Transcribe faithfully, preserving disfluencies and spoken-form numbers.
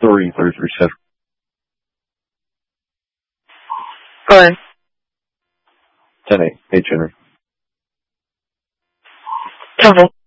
three three three seven. Go ahead. ten eight. H Henry. Total.